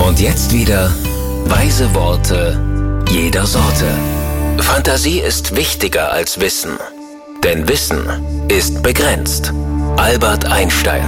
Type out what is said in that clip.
Und jetzt wieder weise Worte jeder Sorte. Fantasie ist wichtiger als Wissen, denn Wissen ist begrenzt. Albert Einstein.